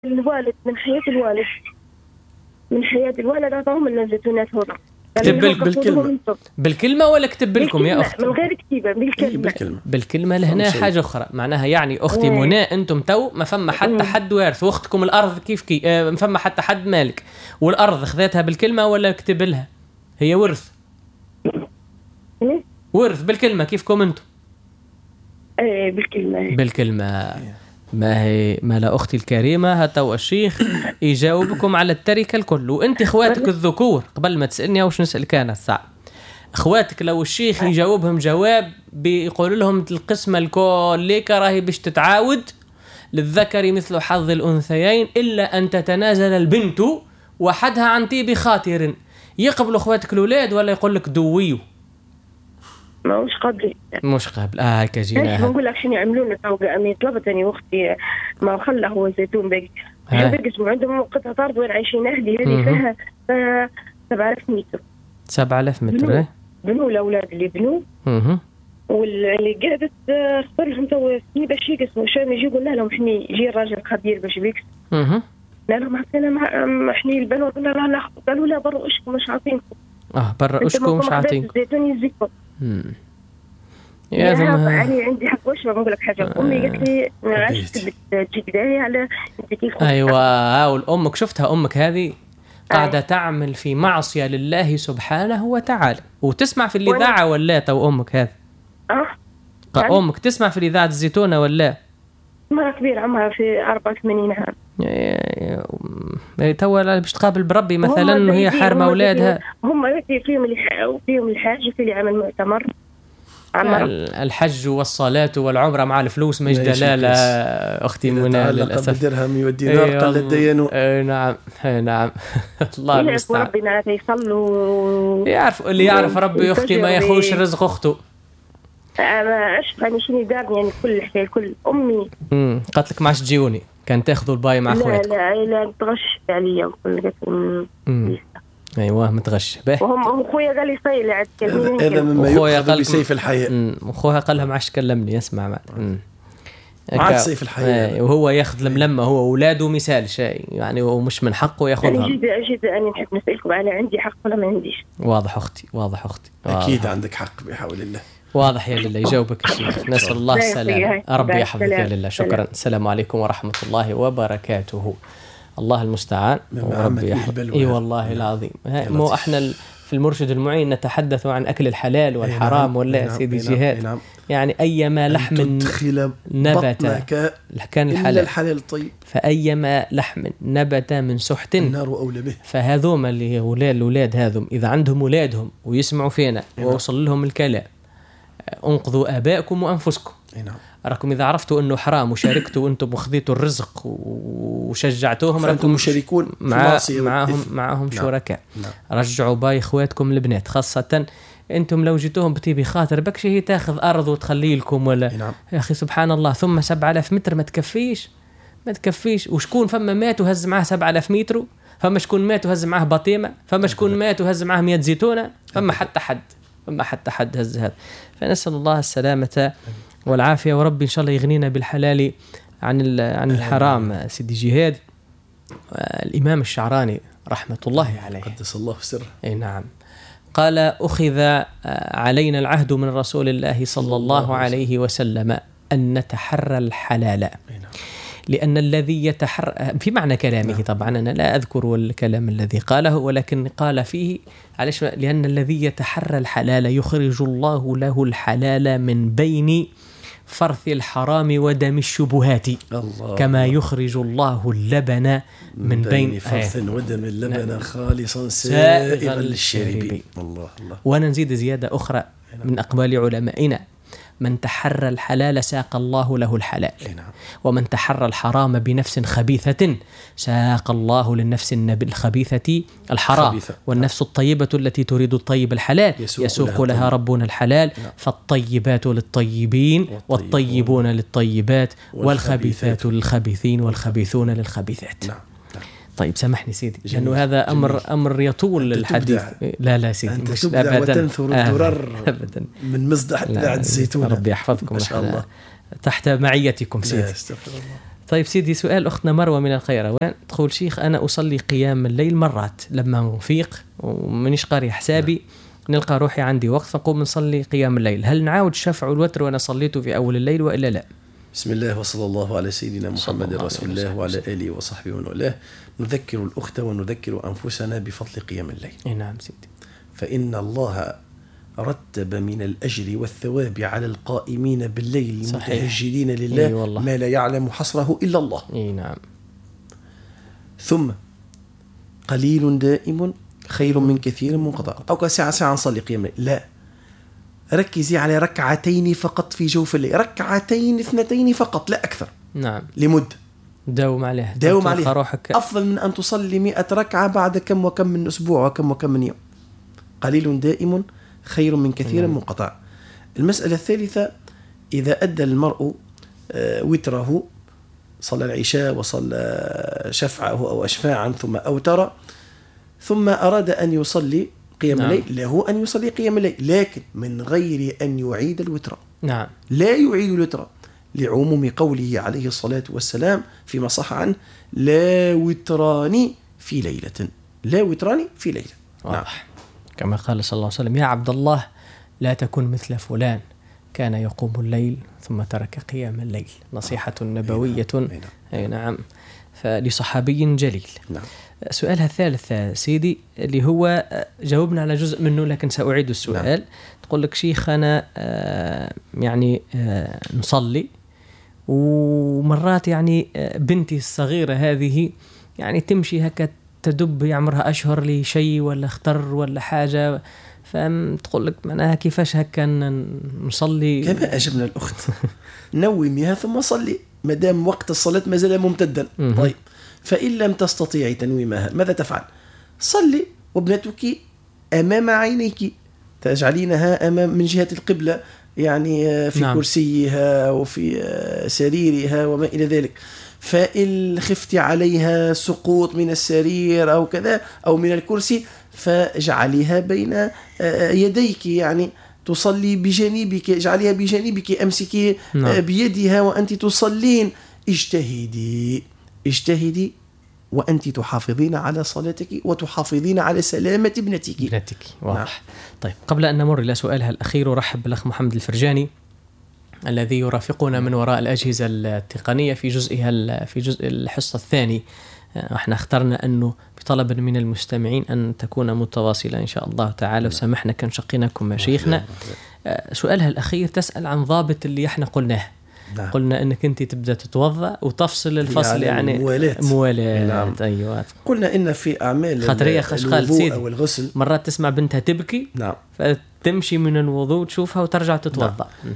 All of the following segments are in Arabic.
الوالد من حياة الوالد أعطاهم لنا الزيتونات هذا. كتب لك بالكلمة ولا كتب لكم يا أختي؟ من غير كتيبة، بالكلمة لهنا حاجة أخرى. معناها يعني أختي منى أنتم تو ما فما حتى حد وارث، واختكم الأرض كيف ما فما حتى حد مالك، والأرض خذتها بالكلمة ولا كتب لها؟ هي ورث ورث بالكلمة كيفكم أنتم؟ بالكلمة. ما هي ما لا أختي الكريمة هتو الشيخ يجاوبكم على التركة الكل. وأنت إخواتك الذكور قبل ما تسألني وش نسألك أنا الساعة، إخواتك لو الشيخ يجاوبهم جواب بيقول لهم القسمة الكل ليك راهي باش تتعاود للذكر مثل حظ الأنثيين إلا أن تتنازل البنت وحدها عن طيب خاطر، يقبلوا إخواتك الأولاد ولا يقول لك دويو؟ مش قابل كجينا نقول لك شنو يعملون توقع أمي طلبتني واختي ما خلى هو زيتون باقي عندهم قطعة أرض وين عايشين أهلي هذه فيها 7000 متر بنوا الأولاد اللي بنوا واللي قاعدة اختار لهم تو سني باش يقسموا شام يجي قلنا لهم حني يجي الراجل خبير باش بيكس قلنا لهم عطينا حني البنوا قلنا لا ناخذ، قالوا لا برا اشكم مش عاطينكم برا اشكم مش عاطينكم الزيتون يزيكم يا يعني عندي حق وش بقول لك حاجه. امي قالت لي عايش تجي بدايه على انت كيف ايوه والامك شفتها امك هذه قاعده تعمل في معصيه لله سبحانه وتعالى وتسمع في الاذاعه ولا تو امك هذه امك تسمع في الاذاعه الزيتونه ولا مرة كبيرة عمرها في 84 عام تو باش تقابل بربي مثلا وهي حارمه اولادها هم فيهم الحاج وفي اللي عمل مؤتمر الحج والصلاة والعمرة مع الفلوس مش دلالة أختي منى للأسف. بدرهم يودي نار قل الدينو. نعم الله المستعان. ربنا يصلوا يعرف اللي يعرف ربي أختي ما يخوش رزق أخته. أنا أشوف أنا شيني دارني يعني كل الحكاية كل أمي. قالت لك معش تجيوني كان تاخذوا الباي مع أخواتك. لا تغش عليا وكل ايوه متغش به. وهم اخويا قال لي صيلي عاد كلمني هذا مما يؤخذ بسيف الحياة. اخوها قال لها ما عادش كلمني اسمع عاد سيف الحياة وهو ياخذ الملمه هو واولاده مثال شيء يعني ومش من حقه ياخذها. اجد اني نحب نسالكم انا عندي حق ولا ما عنديش؟ واضح اختي اكيد عندك حق بحول الله. واضح يا لله يجاوبك الشيخ. نسال الله السلامه ربي يحفظك يا لله. شكرا. السلام عليكم ورحمه الله وبركاته. الله المستعان وربي يحفظ. اي والله العظيم. مو احنا في المرشد المعين نتحدث عن اكل الحلال والحرام ولا سيدي جهاد يعني ايما لحم نبت كان الحلال الطيب فايما لحم نبت من سحت النار اولى به. فهذوما اللي اولاد هذم اذا عندهم اولادهم ويسمعوا فينا ووصل لهم الكلام انقذوا ابائكم وانفسكم. راكم إذا عرفتوا أنه حرام وشاركتوا وأنتم وخذيتوا الرزق وشجعتوهم راكم مشاركون معهم شركاء. رجعوا باي إخواتكم البنات خاصة أنتم لو جيتوهم بتيبي خاطر بكش هي تاخذ أرض وتخلي لكم ولا يا أخي سبحان الله. ثم 7000 متر ما تكفيش وشكون فما مات وهز معه 7000 متر، فما شكون مات وهز معه بطيمة، فما شكون مات وهز معه 100 زيتونة، فما حتى حد هز هذا. فنسأل الله السلامة والعافية وربي إن شاء الله يغنينا بالحلال عن الحرام. سيدي جهاد الإمام الشعراني رحمة الله عليه قدس الله في سره نعم قال أخذ علينا العهد من رسول الله صلى الله عليه وسلم أن نتحرى الحلال لأن الذي يتحرى في معنى كلامه طبعا أنا لا أذكر الكلام الذي قاله ولكن قال فيه عليش لأن الذي يتحرى الحلال يخرج الله له الحلال من بين فرث الحرام ودم الشبهات كما يخرج الله اللبن من بين فرث ودم اللبن خالصا سائغا للشاربين. الله وانا نزيد زيادة أخرى من أقوال علمائنا من تحرى الحلال ساق الله له الحلال ومن تحرى الحرام بنفس خبيثة ساق الله للنفس الخبيثة الحرام والنفس الطيبة التي تريد الطيب الحلال يسوق لها ربنا الحلال فالطيبات للطيبين والطيبون للطيبات والخبيثات للخبيثين والخبيثون للخبيثات. طيب سامحني سيدي لأنه هذا أمر يطول الحديث. لا سيدي أنت تبدأ وتنثر الدرر من مصدح الزيتون. ربي يحفظكم ما شاء الله تحت معيتكم سيدي طيب سيدي، سؤال أختنا مروة من القيروان تقول: شيخ أنا أصلي قيام الليل مرات لما نفيق ومنيش قاري حسابي نلقى روحي عندي وقت فنقوم نصلي قيام الليل، هل نعاود الشفع والوتر وأنا صليته في أول الليل وإلا لا؟ بسم الله وصلى الله على سيدنا محمد رسول الله وعلى آله وصحبه ومن والاه. نذكر الأخت ونذكر أنفسنا بفضل قيام الليل. نعم سيدي. فإن الله رتب من الأجر والثواب على القائمين بالليل المتهجدين لله ما لا يعلم حصره إلا الله. نعم. ثم قليل دائم خير من كثير منقطع. أو كساعة نصلي قيام الليل، لا، ركزي على ركعتين فقط في جوف الليل، ركعتين 2 فقط لا أكثر. نعم. لمدة داوم عليها أفضل من أن تصلي 100 ركعة بعد كم وكم من أسبوع وكم وكم من يوم. قليل دائم خير من كثير منقطع. المسألة الثالثة: إذا أدى المرء وتره، صلى العشاء وصلى شفعه أو أشفاعا ثم أوتر، ثم أراد أن يصلي قيام الليل، له أن يصلي قيام الليل لكن من غير أن يعيد الوتر. نعم. لا يعيد الوتر لعموم قوله عليه الصلاة والسلام فيما صح عنه: لا وتران في ليلة، لا وتران في ليلة. نعم. كما قال صلى الله عليه وسلم: يا عبد الله لا تكن مثل فلان كان يقوم الليل ثم ترك قيام الليل. نصيحة نبوية. نعم. فلصحابي جليل. نعم. سؤالها الثالث سيدي اللي هو جاوبنا على جزء منه لكن سأعيد السؤال. نعم. تقول لك: شيخ أنا يعني نصلي ومرات يعني بنتي الصغيرة هذه يعني تمشي هكا تدب يعمرها أشهر لي شيء ولا اختر ولا حاجة، فتقول لك معناها كيفاش هكا نصلي؟ كما أجبنا الأخت نوميها ثم صلي مدام وقت الصلاة ما زال ممتدا. طيب، فإن لم تستطيعي تنويمها ماذا تفعل؟ صلي وابنتك أمام عينيك، تجعلينها أمام من جهة القبلة، يعني في نعم. كرسيها وفي سريرها وما إلى ذلك. فإن خفت عليها سقوط من السرير أو كذا أو من الكرسي فاجعليها بين يديك، يعني تصلي بجانبك، اجعليها بجانبك، أمسكي بيدها وأنت تصلين. اجتهدي وأنت تحافظين على صلاتك وتحافظين على سلامة ابنتك. واضح. نعم. طيب، قبل أن نمر إلى سؤالها الأخير، أرحب بالأخ محمد الفرجاني الذي يرافقنا من وراء الأجهزة التقنية في جزء الحصة الثاني. احنا اخترنا أنه بطلب من المستمعين أن تكون متواصلة إن شاء الله تعالى، وسامحنا كان شقيناكم شيخنا. سؤالها الأخير تسأل عن ضابط اللي احنا قلناه. نعم. قلنا أنك أنت تبدأ تتوضأ وتفصل الفصل، يعني موالاة. نعم. أيوة. قلنا إن في أعمال الوضوء أو الغسل مرات تسمع بنتها تبكي. نعم. فتمشي من الوضوء تشوفها وترجع تتوضأ. نعم.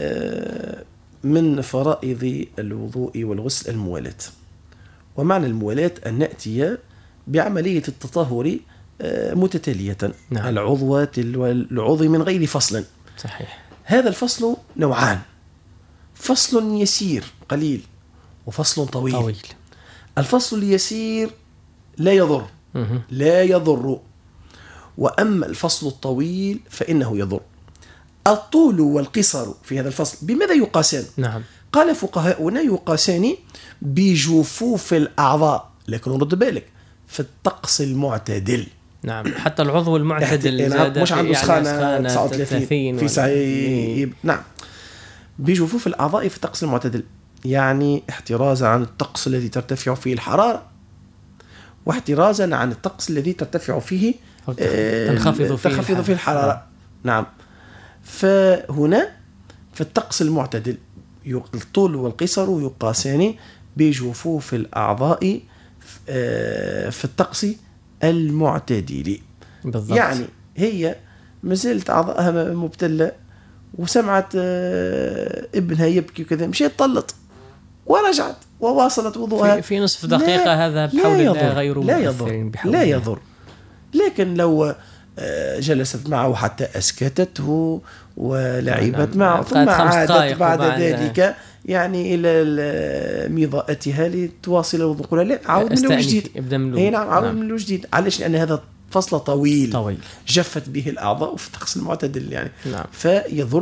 من فرائض الوضوء والغسل الموالاة، ومعنى الموالاة أن نأتي بعملية التطهر متتالية. نعم. العضو من غير فصل. صحيح. هذا الفصل نوعان: فصل يسير قليل وفصل طويل. الفصل اليسير لا يضر، وأما الفصل الطويل فإنه يضر. الطول والقصر في هذا الفصل بماذا يقاسان؟ نعم. قال فقهاؤنا يقاسان بجفوف الأعضاء، لكن رد بالك في الطقس المعتدل. نعم. حتى العضو المعتدل مش عنده سخانة 39 في سعيب. نعم. بجفوف الأعضاء في الطقس المعتدل، يعني احترازا عن الطقس الذي ترتفع فيه الحرارة، واحترازا عن الطقس الذي ترتفع فيه تنخفض فيه الحرارة. نعم. فهنا في الطقس المعتدل الطول والقصر يقاسان بجفوف الأعضاء في الطقس المعتدل. بالضبط. يعني هي مازالت أعضاءها مبتلة وسمعت ابنها يبكي وكذا، مشيت طلت ورجعت وواصلت وضوءها في نصف دقيقة. هذا بحول الله غير مؤثر، لا يضر. لكن لو جلست معه حتى أسكتته ولعبت معه ثم عادت بعد ذلك يعني إلى مضاءتها لتواصل الوضوء، قلنا لا، عاود من جديد. نعم، عاود من جديد. علاش؟ لأن هذا فصل طويل جفت به الأعضاء في الطقس المعتدل يعني. نعم. فيضر.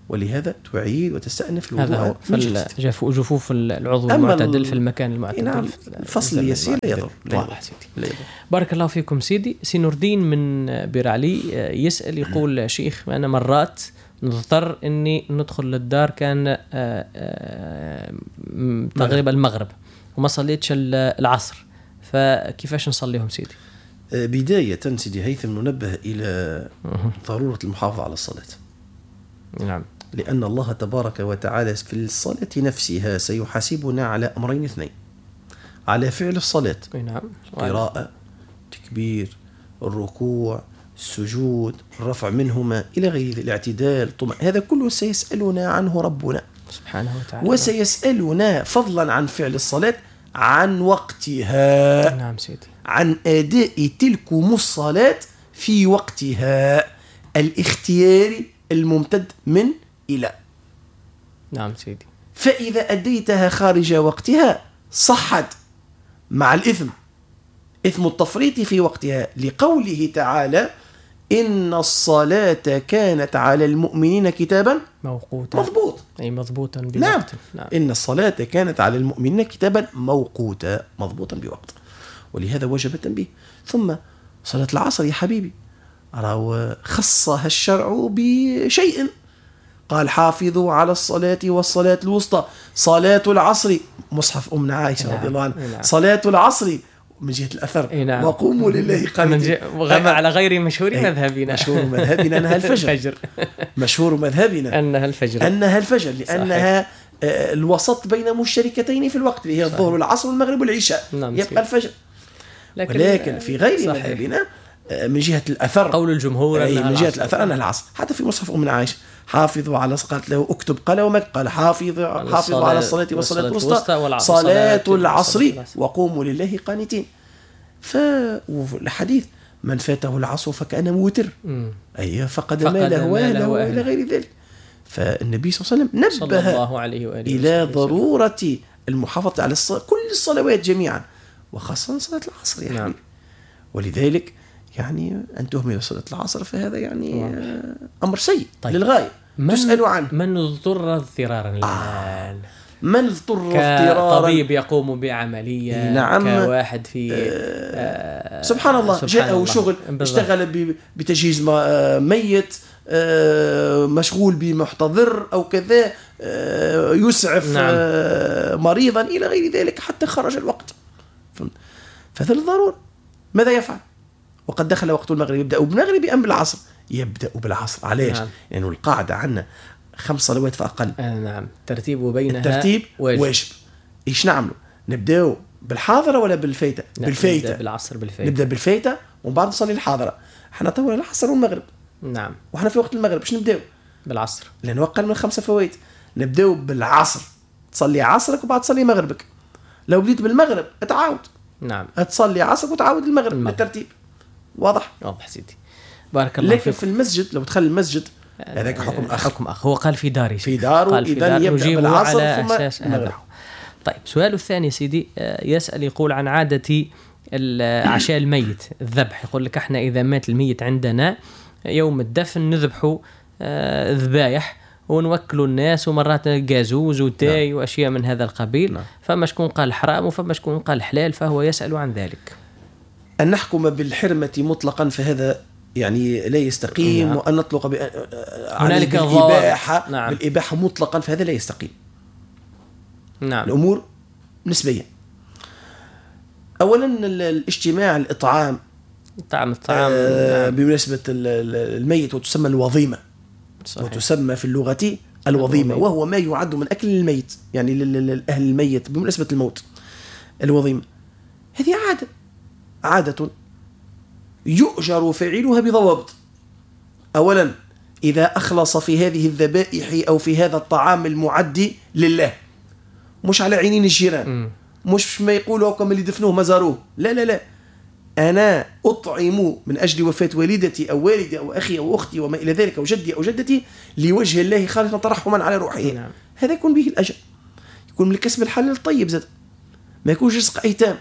ولهذا تعيد وتستأنف الوضوء. هذا في جفوف العضو المعتدل في المكان المعتدل. نعم الفصل اليسير لا يضر. بارك الله فيكم سيدي. سي نور الدين من بير علي يسأل يقول شيخ أنا مرات نضطر إني ندخل للدار كان تقريبا المغرب وما صليتش العصر، فكيفاش نصليهم سيدي؟ بداية سيدي هيثم ننبه إلى ضرورة المحافظة على الصلاة. نعم. لأن الله تبارك وتعالى في الصلاة نفسها سيحاسبنا على أمرين اثنين: على فعل الصلاة، نعم، قراءة، تكبير، الركوع، السجود، الرفع منهما إلى غير الاعتدال، هذا كله سيسألنا عنه ربنا سبحانه وتعالى، وسيسألنا فضلا عن فعل الصلاة عن وقتها. نعم سيدي. عن أداء تلكم الصلاة في وقتها الاختياري الممتد من إلى. نعم سيدي. فإذا أديتها خارج وقتها صحت مع الإثم، إثم التفريط في وقتها، لقوله تعالى إن الصلاة كانت على المؤمنين كتابا موقوتا مضبوط، أي مضبوطا بوقت. نعم. إن الصلاة كانت على المؤمنين كتابا موقوتا مضبوطا بوقت، ولهذا وجب التنبيه. ثم صلاة العصر يا حبيبي راهو خصها الشرع بشيء، قال حافظوا على الصلاة والصلاة الوسطى. صلاة العصر مصحف أمنا عائشة رضي الله عنها، صلاة العصر من جهة الأثر نعم. وقوموا لله قانتين. وغما على غير مشهور مذهبنا. مشهور مذهبنا أنها الفجر. مشهور مذهبنا أنها الفجر لأنها الوسط بين مشتركتين في الوقت، اللي هي الظهر والعصر والمغرب والعشاء. نعم يبقى الفجر. ولكن في غير مذهبنا من جهة الأثر قول الجمهور من جهة الأثر أنها العصر. حتى في مصحف أمنا عائشة حافظوا على، قالت له اكتب، قال وما قال حافظوا على الصلاة والصلاة الوسطى صلاة العصر وقوموا لله قانتين. فالحديث من فاته العصر فكأنه موتر، أي فقد ماله وأهله إلى غير ذلك. فالنبي صلى الله عليه وسلم نبه إلى ضرورة المحافظة على كل الصلوات جميعا، وخاصة صلاة العصر يعني. نعم. ولذلك يعني أن تهمل صلاة العصر فهذا يعني أمر سيء للغاية. تسأل عنه من اضطر اضطرارا الآن، من اضطر اضطرارا، كطبيب يقوم بعملية، نعم، كواحد في سبحان الله جاءه شغل، اشتغل بتجهيز ميت، مشغول بمحتضر أو كذا، يسعف نعم. مريضا إلى غير ذلك حتى خرج الوقت. فهذا الضرورة ماذا يفعل؟ وقد دخل وقت المغرب، يبدأ بالمغرب أم بالعصر؟ يبدأ بالعصر. علاش؟ نعم. لأنه يعني القاعدة عندنا 5 صلوات فأقل. نعم. ترتيب بينها الترتيب واجب. إيش نعمله؟ نبدأ بالحاضرة ولا بالفايتة؟ بالفايتة. نبدأ بالعصر بالفايتة. نبدأ بالفايتة ومن بعد نصلي الحاضرة. احنا طول العصر والمغرب. نعم. وإحنا في وقت المغرب إيش نبدأ؟ بالعصر، لأنه أقل من 5 فوائد. نبدأ بالعصر، تصلي عصرك وبعد تصلي مغربك. لو بديت بالمغرب اتعاود. نعم. تصلي عصرك وتعاود المغرب بالترتيب. واضح سيدي. بارك الله فيك. لكن في المسجد لو دخل المسجد هذاك حكم أخ. هو قال في داره، إذا يبدأ بالعصر ثم المغرب. طيب سؤاله الثاني سيدي يسأل يقول عن عادة عشاء الميت، الذبح. يقول لك احنا إذا مات الميت عندنا يوم الدفن نذبحوا ذبايح ونوكلوا الناس، ومرات جازوز وتاي نعم. وأشياء من هذا القبيل نعم. فما شكون قال حرام وفما شكون قال حلال، فهو يسأل عن ذلك. أن نحكم بالحرمة مطلقا فهذا يعني لا يستقيم نعم. وأن نطلق هنالك بالإباحة نعم. بالإباحة مطلقا فهذا لا يستقيم. نعم. الأمور نسبية. أولا الاجتماع الإطعام الطعام نعم. بمناسبة الميت وتسمى الوظيمة. صحيح. وتسمى في اللغة الوظيمة، وهو ما يعد من أكل الميت يعني لأهل الميت بمناسبة الموت. الوظيمة هذه عادة يؤجر فاعلها بضوابط. أولا إذا أخلص في هذه الذبائح أو في هذا الطعام المعد لله، مش على عينين الجيران، مش ما يقولوا كما اللي دفنوه ما زاروه، لا أنا أطعم من أجل وفاة والدتي أو والدي أو أخي أو أختي وما إلى ذلك أو جدي أو جدتي لوجه الله خالصا ترحما على روحه نعم. هذا يكون به الأجر، يكون من الكسب الحلال الطيب زاد، ما يكونش رزق أيتام،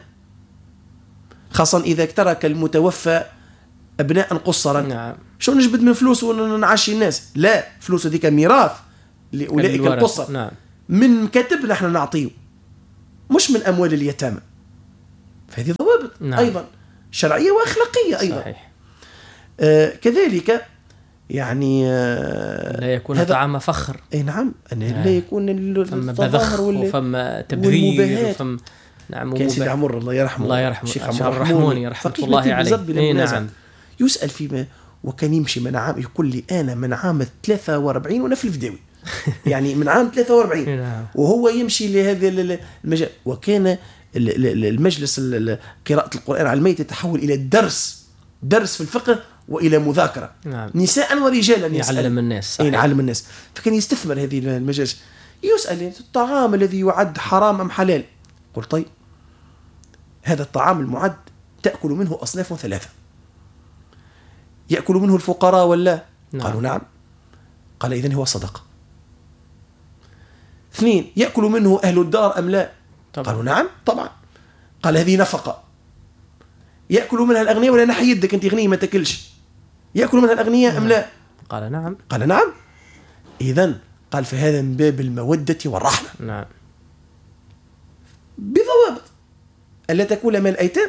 خاصة إذا ترك المتوفى أبناء قصرا نعم. شو نجبد من فلوس ونعشي الناس؟ لا، فلوس هذيك ميراث لأولئك القصر. نعم. من كتبنا احنا نعطيه، مش من أموال اليتامى. فهذه ضوابط نعم. أيضا شرعية وأخلاقية أيضا. صحيح. كذلك يعني لا يكون طعام فخر. اي نعم، لا يكون التظاهر وفما تبذير وفما نعم. كان سيدي عمر الله يرحمه، الله يرحمه الشيخ عمر الرحموني رحمه الله عليه. نعم. يسأل فيما وكان يمشي من عام، يقول لي أنا من عام 43 وأنا في الفداوي يعني من عام 43 وهو يمشي لهذا المجال. وكان المجلس قراءة القرآن على الميت يتحول إلى درس في الفقه وإلى مذاكرة. نعم. نساء ورجالا يعلم الناس. يعلم الناس. فكان يستثمر هذه المجالس. يسأل الطعام الذي يعد حرام أم حلال؟ قل طيب هذا الطعام المعد تأكل منه أصناف 3، يأكل منه الفقراء ولا؟ نعم. قالوا نعم. قال إذن هو صدقة. 2 يأكل منه أهل الدار أم لا؟ طبعا. قالوا نعم طبعا. قال هذه نفقة. يأكل منها الأغنياء ولا نحي يدك أنت غني ما تأكلش؟ يأكل منها الأغنياء أم لا؟ قال نعم. قال نعم. إذن قال فهذا من باب المودة والرحمة. نعم. بضوابط ألا تكون مال الأيتام،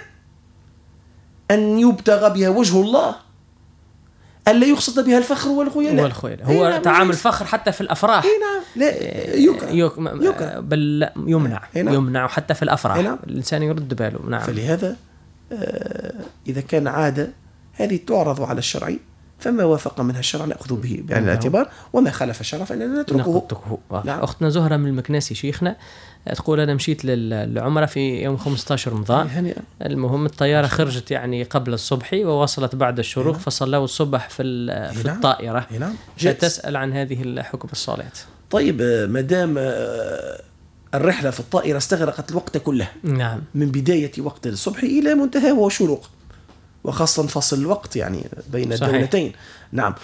أن يبتغى بها وجه الله، ألا يقصد بها الفخر والخيلاء. هو نعم. طعام الفخر حتى في الأفراح. نعم. لا يكره. بل يمنع. نعم. يمنع حتى في الأفراح. نعم. الإنسان يرد باله. نعم. فلهذا إذا كان عادة هذه تعرض على الشرع، فما وافق منها الشرع نأخذ به بعين الاعتبار، وما خالف الشرع فإننا نتركه. نعم. أختنا زهرة من المكناسي شيخنا تقول أنا مشيت للعمرة في يوم 15 رمضان. المهم الطيارة خرجت يعني قبل الصبح ووصلت بعد الشروق، فصلوا الصبح في الطائرة. تسأل عن هذه الحكم الصلاة. طيب مدام الرحلة في الطائرة استغرقت الوقت كله. نعم. من بداية وقت الصبح إلى منتهى وشروق، وخاصة فصل الوقت يعني بين الدولتين. نعم.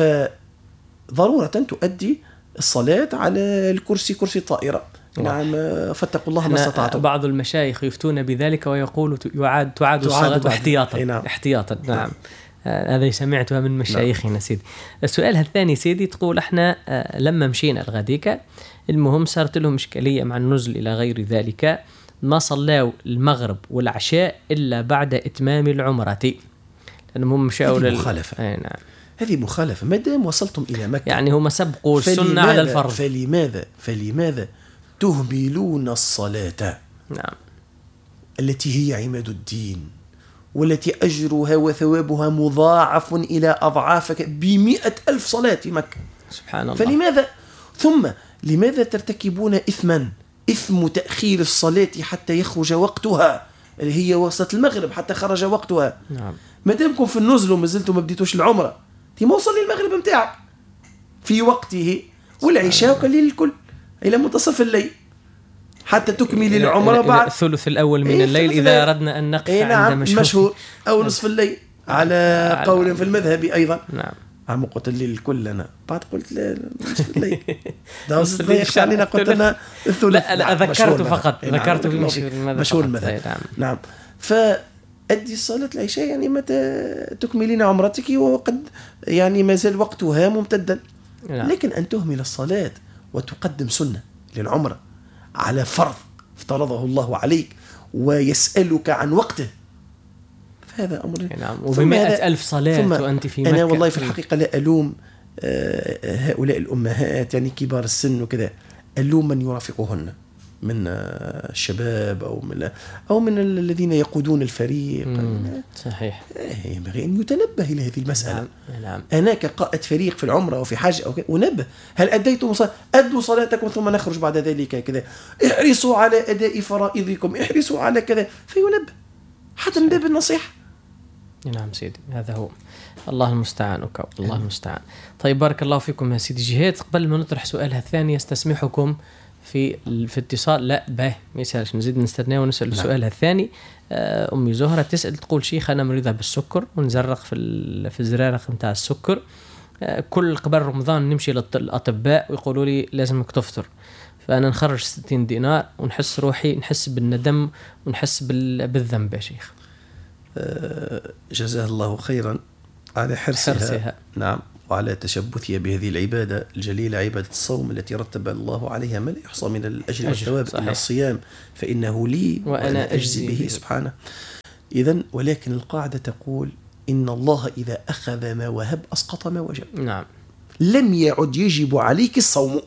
فضرورة تؤدي الصلاة على الكرسي، كرسي الطائرة. نعم. فاتقوا الله ما استطعتم. بعض المشايخ يفتون بذلك ويقول تعاد الصلاة احتياطا. نعم. احتياطا. نعم. هذا سمعتها من مشايخنا. نعم. سيدي السؤال الثاني سيدي تقول احنا لما مشينا الغديكة المهم صارت لهم إشكالية مع النزل إلى غير ذلك، ما صلوا المغرب والعشاء إلا بعد إتمام العمرة، لأنهم مشاوا مخالفة. نعم. هذه مخالفة. ما دام وصلتم إلى مكة يعني هم سبقوا السنة على الفرض. فلماذا تهملون الصلاة؟ نعم. التي هي عماد الدين، والتي أجرها وثوابها مضاعف إلى أضعاف 100,000 صلاة في مكة. سبحان الله. فلماذا ثم لماذا ترتكبون إثم تأخير الصلاة حتى يخرج وقتها، اللي هي وسط المغرب حتى خرج وقتها؟ نعم. ما دامكم في النزل وما زلتوا ما بديتوش العمرة، ما وصل المغرب متاعك في وقته، والعشاء قليل الكل إلى منتصف الليل حتى تكمل العمرة بعد الثلث الأول من الليل إذا أردنا أن نقف عند مشهور أو نصف الليل على قول في المذهب أيضا. نعم. عم قلت الليل كل أنا بعد قلت لا نصف الليل ده علينا قلت أنا الثلث. لا ذكرت فقط ذكرت مشهور المذهب. نعم. فأدي الصلاة العشاء يعني متى تكملين عمرتك وقد يعني ما زال وقتها ممتدا. نعم. لكن أن تهمل الصلاة وتقدم سنة للعمرة على فرض افترضه الله عليك ويسألك عن وقته، فهذا أمر. نعم. وب100,000 صلاة وأنت في مكة. أنا والله في الحقيقة لا ألوم هؤلاء الأمهات يعني كبار السن وكذا، ألوم من يرافقهن من الشباب أو من الذين يقودون الفريق. صحيح. ينبغي أن يتنبه إلى هذه المسألة. نعم. أنا كقائد فريق في العمرة وفي حاجة أو كذا أنبه، هل أديتم أدوا صلاتكم ثم نخرج بعد ذلك كذا، احرصوا على أداء فرائضكم، احرصوا على كذا، فينبه حتى من باب النصيحة. نعم سيدي هذا هو. الله المستعان الله المستعان. طيب بارك الله فيكم يا سيدي جهاد. قبل ما نطرح سؤالها الثاني استسمحكم في اتصال لا ما يسالش نزيد نستناه ونسال سؤالها الثاني. امي زهره تسال تقول شيخ انا مريضه بالسكر ونزرق في الزرارق نتاع السكر، كل قبل رمضان نمشي للاطباء ويقولوا لي لازمك تفطر، فانا نخرج 60 دينار ونحس روحي نحس بالندم ونحس بالذنب يا شيخ. جزاه الله خيرا على حرصها. نعم. وعلى تشبثها بهذه العبادة الجليلة، عبادة الصوم التي رتب الله عليها ما لا يحصى من الأجر والثواب إلا الصيام فإنه لي وأنا أجزي به سبحانه. إذن ولكن القاعدة تقول إن الله إذا أخذ ما وهب أسقط ما وجب. نعم. لم يعد يجب عليك الصوم.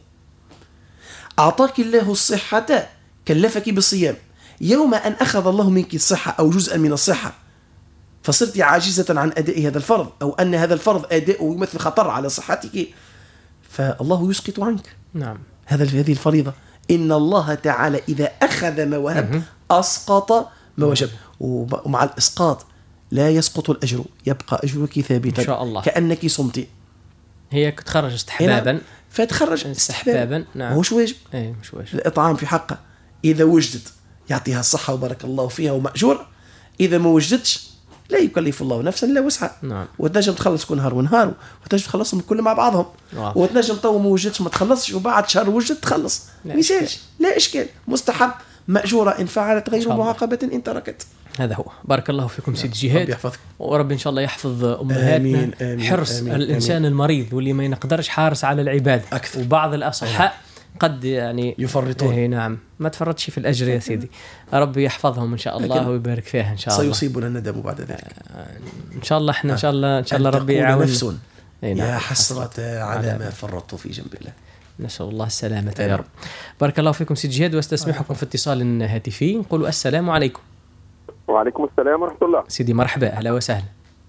أعطاك الله الصحة كلفك بالصيام، يوم أن أخذ الله منك الصحة أو جزءا من الصحة فصرت عاجزة عن أداء هذا الفرض، أو أن هذا الفرض أداؤه يمثل خطر على صحتك، فالله يسقط عنك. نعم. هذه الفريضة. إن الله تعالى إذا أخذ ما وهب أسقط ما وجب، ومع الإسقاط لا يسقط الأجر، يبقى أجرك ثابتا إن شاء الله كأنك صمتي. هي تخرج استحبابا، فتخرج استحبابا. نعم. مش واجب. مش واجب. الإطعام في حقه إذا وجدت يعطيها الصحة وبارك الله فيها ومأجور، إذا ما وجدتش لا يكلف الله نفسا إلا وسعها. نعم. وتنجم تخلص كل نهار ونهار، وتنجم تخلصهم كل مع بعضهم. وتنجم تو ما وجدتش ما تخلصش، وبعد شهر وجدت تخلص، ميسالش، لا إشكال، مستحب، مأجورة إن فعلت، غير معاقبة إن تركت. هذا هو. بارك الله فيكم سيد جهاد، ربي يحفظك، ورب إن شاء الله يحفظ أمهاتنا. آمين آمين. حرص آمين الإنسان آمين. المريض واللي ما ينقدرش حارس على العبادة أكثر. وبعض الأصحاء قد يعني يفرطون. نعم، ما تفرطش في الأجر يا سيدي. ربي يحفظهم إن شاء الله ويبارك فيها إن شاء الله. سيصيبنا الندم بعد ذلك إن شاء الله. إحنا إن شاء الله ربي يعاون نفس يا حسرة على ما فرطت في جنب الله. نسأل الله السلامة يا رب. بارك الله فيكم سيد جهاد، واستسمحكم في اتصال هاتفي. نقول السلام عليكم. وعليكم السلام ورحمة الله. سيدي مرحبا، أهلا وسهلا.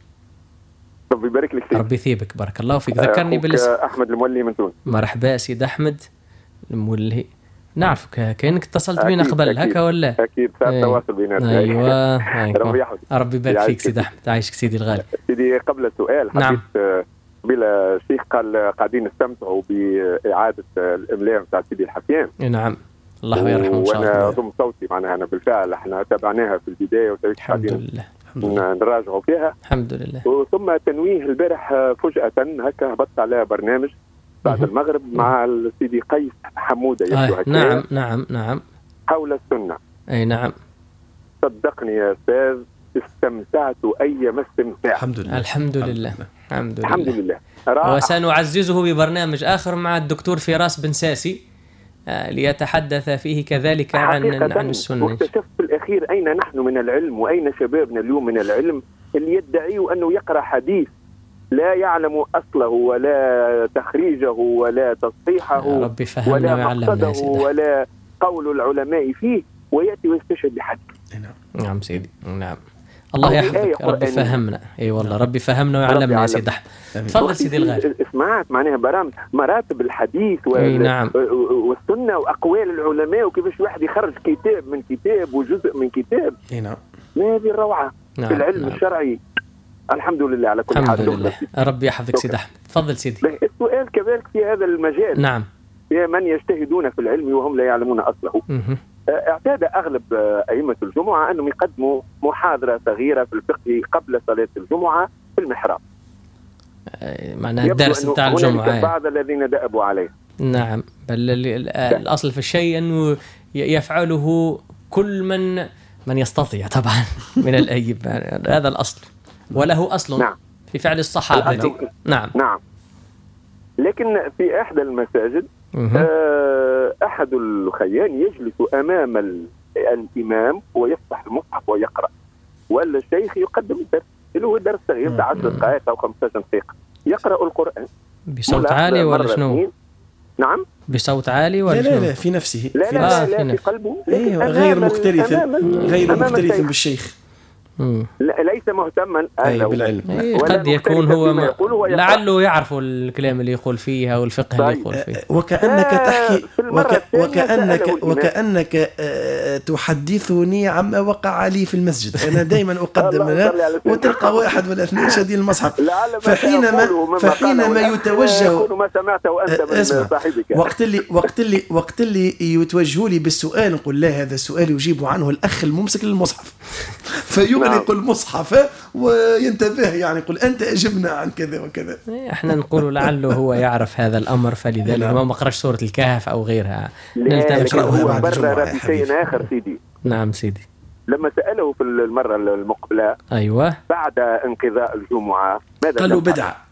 ربي يبارك لك. ربي يثيبك، بارك الله فيك. ذكرني بالاسم. أحمد المولي من تونس. مرحبا سيد أحمد المولي، نعرفك كأنك اتصلت بينا قبل هكا ولا؟ أكيد، صار تواصل بيناتنا. أيوة. ربي يحفظك. ربي يبارك فيك سيد أحمد، عايشك سيدي الغالي. سيدي قبل السؤال حبيت بلا الشيخ قال قاعدين نستمتعوا بإعادة الإملاء نتاع سيدي الحفيان. نعم، الله يرحمه إن شاء الله. وأنا ضم صوتي معناها، أنا بالفعل احنا تابعناها في البداية الحمد لله نراجعوا فيها الحمد لله. وثم تنويه البارح فجأة هكا هبطت على برنامج بعد المغرب مع سيدي قيس حمودة يبدو هكا. نعم حول السنة. أي نعم. صدقني يا أستاذ استمتعت أيما استمتاع. الحمد لله. وسنعززه ببرنامج آخر مع الدكتور فراس بن ساسي ليتحدث فيه كذلك عن السنة. واكتشفت في الأخير أين نحن من العلم، وأين شبابنا اليوم من العلم اللي يدعي أنه يقرأ حديث لا يعلم أصله ولا تخريجه ولا تصحيحه ولا مقصده ولا قول العلماء فيه، ويأتي ويستشهد بحديث. نعم سيدي، نعم. الله يحفظك، ربي فهمنا. اي والله ربي فهمنا ويعلمنا يا سيدي احمد. تفضل سيدي الغالي. سمعت معناها برامج مراتب الحديث نعم. والسنه واقوال العلماء، وكيفاش واحد يخرج كتاب من كتاب وجزء من كتاب. نعم. ما هذه الروعه في العلم الشرعي. الحمد لله على كل حال. الحمد لله. ربي يحفظك سيدي احمد. تفضل سيدي. السؤال كذلك في هذا المجال. نعم. في من يجتهدون في العلم وهم لا يعلمون اصله. اعتاد أغلب أئمة الجمعة أنهم يقدموا محاضرة صغيرة في الفقه قبل صلاة الجمعة في المحراب. معناها الدرس بتاع الجمعة. بعض الذين دأبوا عليه. نعم، بل الأصل في الشيء أنه يفعله كل من يستطيع طبعا من الأيب. هذا الأصل، وله أصل. نعم. في فعل الصحابة. نعم. لكن في إحدى المساجد أحد الخيان يجلس أمام الإمام ويفتح المصحف ويقرأ، ولا الشيخ يقدم الدرس اللي هو درس صغير 10 دقائق أو 15 دقيقة، يقرأ القرآن بصوت عالي ولا شنو؟ نعم، بصوت عالي ولا شنو؟ لا في نفسه. لا في قلبه. غير مكترث بالشيخ. ليس مهتما بالعلم. قد يكون هو لعله يعرف الكلام اللي يقول فيه أو الفقه اللي يقول فيه. وكأنك تحكي وكأنك تحدثني عما وقع لي في المسجد. أنا دائما أقدم وتلقى واحد ولا اثنين شادين المصحف، فحينما يتوجه ما سمعته أنت من صاحبك. وقت اللي يتوجه لي بالسؤال نقول لا، هذا السؤال يجيب عنه الأخ الممسك للمصحف فيغلق المصحف وينتبه، يعني يقول أنت أجبنا عن كذا وكذا. احنا نقول لعله هو يعرف هذا الأمر، فلذلك ما مقرأش سورة الكهف أو غيرها. هو برر بشيء آخر سيدي. نعم سيدي. لما سأله في المرة المقبلة أيوة بعد انقضاء الجمعة ماذا قال له بدعة.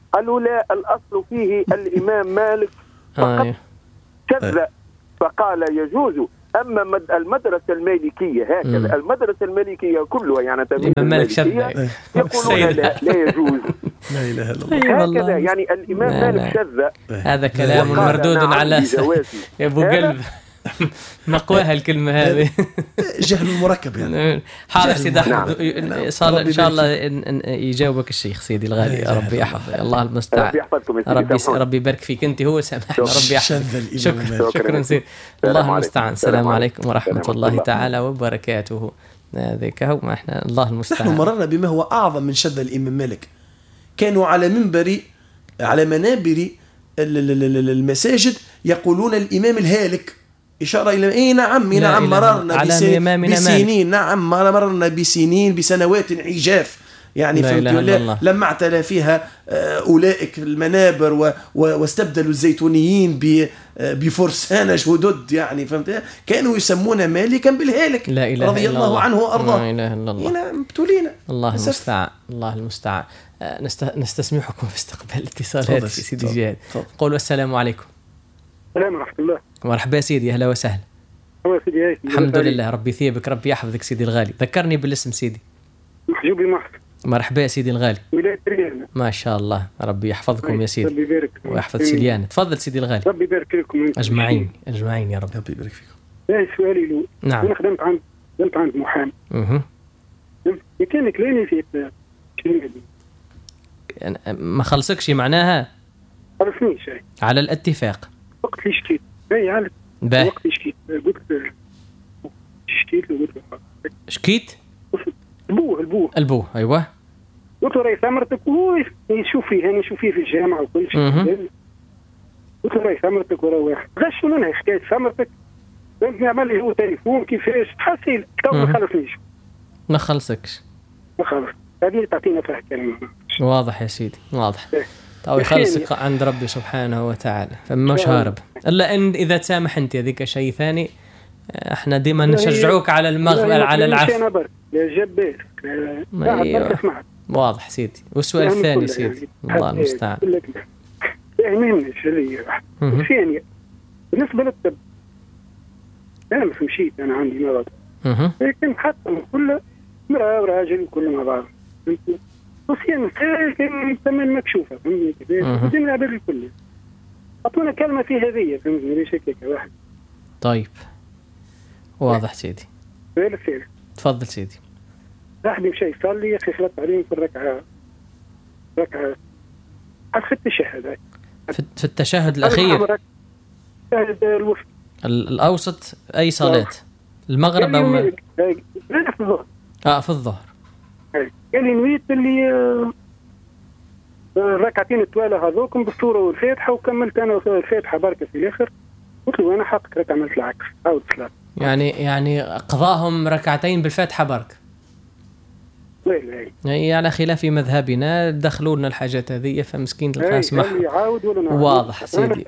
قالوا لا، الأصل فيه الإمام مالك فقط شذ فقال يجوز. أما المدرسة المالكية هكذا، المدرسة المالكية كلها يعني الإمام مالك شذ يقولون لا يجوز. لا إله إلا الله. هكذا يعني الإمام مالك شذ. هذا كلام مردود على يا أبو قلب. نقواها الكلمة هذه. جهل مركب يعني. حاضر سيدي أحمد، إن شاء الله يجاوبك الشيخ سيدي الغالي. ربي يحفظ، الله المستعان. ربي يبارك فيك. أنت هو سامحنا، ربي يحفظ. شكرا سيدي، الله المستعان. السلام عليكم ورحمة الله تعالى وبركاته. ذيك هو ما احنا، الله المستعان. نحن مررنا بما هو أعظم من شذ الإمام مالك. كانوا على منابر المساجد يقولون الإمام الهالك، إشارة إلى نعم مررنا بسنين، نعم مررنا بسنين بسنوات عجاف يعني، لما اعتلى فيها أولئك المنابر واستبدلوا الزيتونيين بفرسان جدد يعني، فهمت؟ كانوا يسمون مالكا بالهالك رضي الله عنه وأرضاه. لا إله إلا الله. هنا ابتلينا. الله المستعان، الله المستعان. نستسمحكم في استقبال الاتصالات سيدي جهاد. قولوا السلام عليكم. السلام ورحمة الله. مرحبا سيدي، أهلا وسهلا. الحمد لله، ربي يثيبك، ربي يحفظك سيدي الغالي. ذكرني بالاسم سيدي. محجوبي محسن. مرحبا سيدي الغالي. ولاية ريان. ما شاء الله، ربي يحفظكم يا سيدي. ربي يبارك ويحفظ سليان. تفضل سيدي الغالي. ربي يبارك لكم أجمعين يا رب. ربي يبارك فيكم. سؤالي له. نعم. أنا خدمت عند محامي. كان كلامي في ما خلصكش معناها؟ عرفنيش على الاتفاق. وقت اللي شكيت عارف وقت اللي شكيت قلت له شكيت البوه ايوه. قلت له راهي ثمرتك، وهو يشوف فيه، انا نشوف فيه في الجامعه وكل شيء. قلت له راهي ثمرتك وراه واحد غش منها حكايه ثمرتك، فهمتني؟ عمل لي هو تليفون كيفاش تحصيل تو ما خلصنيش. ما خلصكش ما خلص. هذه تعطينا فيها كلمه. واضح يا سيدي، واضح. تو يخلصك عند ربي سبحانه وتعالى، فماش هارب الا ان اذا تسامح انت هذيك شيء ثاني. احنا ديما نشجعوك على على العفو يا جبار. واضح سيدي. والسؤال الثاني سيدي، الله المستعان. فهمني ثانية بالنسبة للطب، أنا مش مشيت، أنا عندي مرض، لكن حتى كل مرأة وراجل كل مع بعض، وصيان كان ثمن مكشوفة، فهمني كيف؟ بدنا نعبر الكل. أعطونا كلمة في هذه، فهمني؟ ليش هيك واحد؟ طيب واضح سيدي. تفضل سيدي. واحد يمشي يصلي يا أخي، خلط عليهم في الركعة في التشهد، في التشهد الأخير، الوسط الأوسط، أي صلاة؟ المغرب أو في الظهر. في الظهر. قال لي نويت اللي الركعتين الطوال هذوكم بالسورة والفاتحة، وكملت أنا الفاتحة بركة في الآخر. قلت له أنا حقك عملت العكس، عاود صلاة. يعني قضاهم ركعتين بالفاتحة بركة. يعني على خلاف مذهبنا دخلوا لنا الحاجات هذه، فمسكين الخاص واضح سيدي.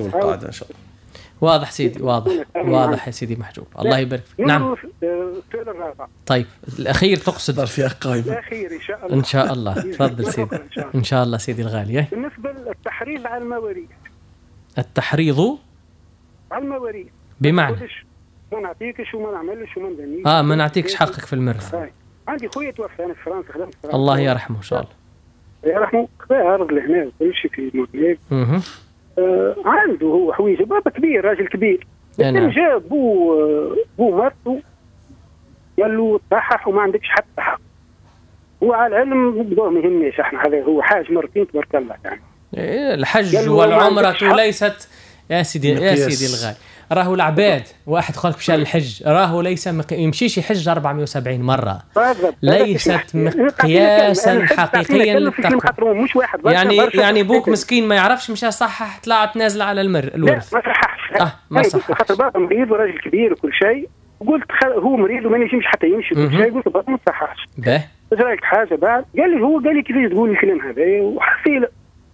واضح سيدي، واضح يا سيدي محجوب. الله يبارك فيك. نعم. السؤال الرابع. طيب الأخير تقصد؟ فيها قائمة. الأخير إن شاء الله. إن شاء الله. تفضل سيدي. إن شاء الله سيدي الغالي. بالنسبة للتحريض على المواريث. التحريض على المواريث بمعنى ما نعطيكش وما نعملش وما ندنيش. ما نعطيكش حقك في الميراث. عندي خويا توفى أنا في فرنسا، خدمت في فرنسا. الله يرحمه إن شاء الله. يرحمه. عرض لهنا كل شيء في مونتنيغ. عنده هو حويجه، بابا كبير، راجل كبير. لكن جا بو مرته قال له تصحح وما عندكش حتى حق. هو على العلم بدوه ما يهمنيش، احنا هذا هو حاج مرتين تبارك الله يعني. الحج والعمرة ليست يا سيدي الغالي. راهو العباد واحد خالك مشى للحج، راهو ليس يمشيش يحج 470 مرة، ليست مقياسا حقيقيا للتقوى. يعني بوك مسكين ما يعرفش مشى صحح، طلعت نازلة على الورث. ما صححش. ما صححش. خاطر بابا مريض وراجل كبير وكل شيء، وقلت هو مريض وما يمشيش حتى يمشي وكل شيء، قلت بابا ما صححش. ايش رايك حاجة بعد؟ قال لي كيفاش تقول الكلام هذا وحسيله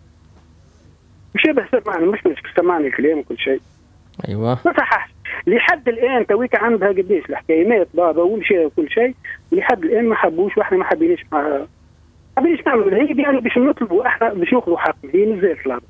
مشابه سمعني، مش سمعني الكلام وكل شيء. ايوه ما صححش لحد الان. تويك عندها قديش الحكايه، مات بابا ومشى وكل شيء، ولحد الان ما حبوش واحنا ما حبيناش معها باش نعمل هي يعني باش نطلبوا احنا باش ناخذوا حقنا هي نزال الأرض.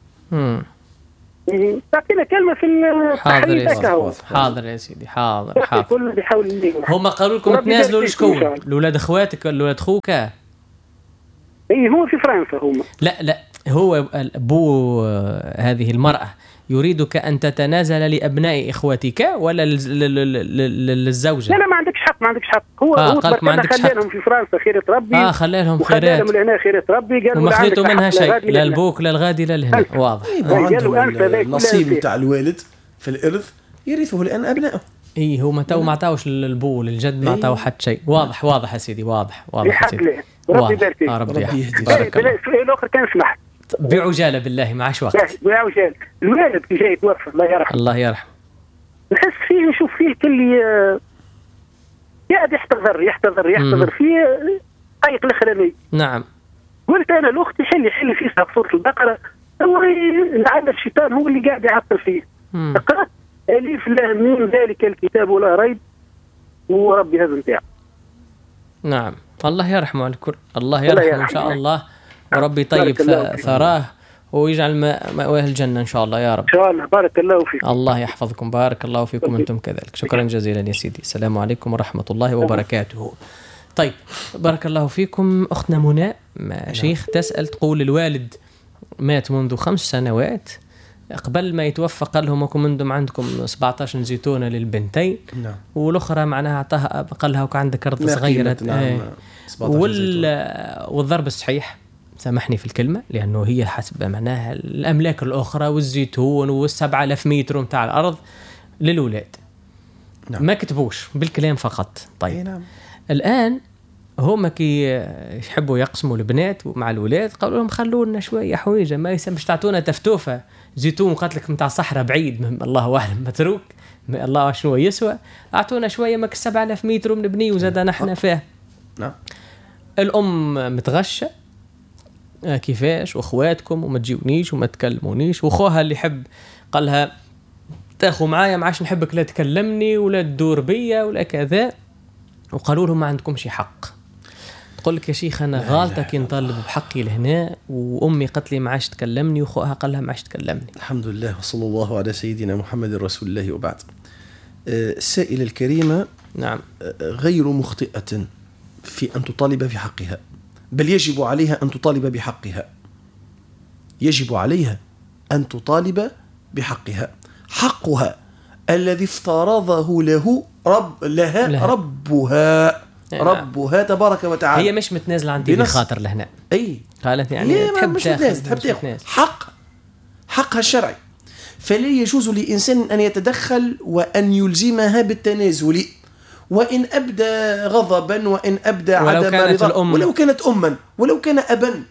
تعطينا كلمة في التحديث. حاضر يا سيدي حاضر. كل بيحاول هما قالوا لكم تنازلوا لشكون؟ الأولاد أخواتك ولا الأولاد خوك؟ إيه هو في فرنسا هما. لا هو أبو هذه المرأة يريدك أن تتنازل لأبناء إخوتك ولا للزوجة؟ لا ما عندكش حق. هو قالك ما عندكش حق. خلالهم في فرنسا خيرة ربي. خلالهم خيرات. وخلالهم لهنا خيرة ربي. وما خليتوا منها شيء لا البوك لا الغادي لا لهنا. واضح. النصيب نتاع الوالد في الإرث يرثه الآن أبنائه. إيه هو ما تو ما عطاوش للبو للجد ما عطاو حد شيء. واضح يا سيدي واضح يا سيدي. ربي يبارك فيك. ربي يهديك. السؤال الآخر كان سمحت. بعجالة بالله ما عادش وقت. بعجالة. الوالد كي جاي يتوفى الله يرحمه. نحس فيه نشوف فيه كل قاعد يحتضر فيه طريق الاخراني. نعم. قلت انا لاختي حلي فيه سوره البقره لعل الشيطان هو اللي قاعد يعطل فيه. اقرا الف لام ميم ذلك الكتاب لا ريب وربي هذا نتاع. نعم الله يرحمه الكل. الله يرحمه ان شاء الله وربي طيب ثراه ويجعل مأواه الجنة إن شاء الله يا رب. إن شاء الله بارك الله فيكم. الله يحفظكم بارك الله فيكم أنتم كذلك. شكرا جزيلا يا سيدي. السلام عليكم ورحمة الله وبركاته. طيب بارك الله فيكم. أختنا منى شيخ تسأل تقول الوالد مات منذ 5 سنوات قبل ما يتوفى قال لهم أنتم عندكم 17 زيتونة للبنتين والأخرى معناها أعطاها قال لها عندك أرض صغيرة. والضرب الصحيح سامحني في الكلمة لأنه هي حسب معناها الأملاك الأخرى والزيتون وال7,000 متر متاع الأرض للأولاد. ما كتبوش بالكلام فقط. طيب الآن هما كي يحبوا يقسموا البنات مع الأولاد قالوا لهم خلوا لنا شوية حويجة ما يسمش تعطونا تفتوفة زيتون قاتلك متاع صحراء بعيد الله أعلم متروك الله شنو يسوى أعطونا شوية ماك 7,000 متر نبني وزاد نحن فيه. الأم متغشة كيفاش واخواتكم وما تجيونيش وما تكلمونيش واخوها اللي يحب قال لها تاخو معايا ما عادش نحبك لا تكلمني ولا تدور بيا ولا كذا وقالوا لهم ما عندكمش حق. تقول لك يا شيخ انا غالطه كي نطالب بحقي لهنا وامي قالت لي ما عادش تكلمني واخوها قال لها ما عادش تكلمني. الحمد لله وصلى الله على سيدنا محمد رسول الله وبعد. السائلة الكريمة نعم غير مخطئة في أن تطالب في حقها بل يجب عليها أن تطالب بحقها. يجب عليها أن تطالب بحقها. حقها الذي افترضه لها ربها تبارك وتعالى. هي مش متنازلة عندي بخاطر لهنا. أي قالت يعني تحب تاخذ حقها الشرعي. فلا يجوز لإنسان أن يتدخل وأن يلزمها بالتنازل وإن أبدى غضبا وإن أبدى عدم رضا ولو كانت أما ولو كان أبا